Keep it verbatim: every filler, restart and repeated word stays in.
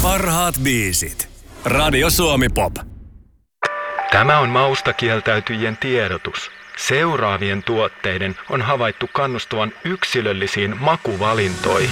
Parhaat biisit. Radio Suomi Pop. Tämä on mausta kieltäytyjien tiedotus. Seuraavien tuotteiden on havaittu kannustavan yksilöllisiin makuvalintoihin.